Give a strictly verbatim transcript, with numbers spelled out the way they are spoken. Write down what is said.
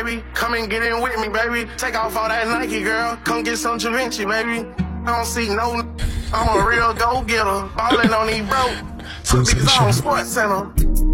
baby. Come and get in with me, baby. Take off all that Nike, girl. Come get some Givenchy, baby. I don't see no. I'm a real go-getter. Ballin' on these bro. Put these on Sports Center.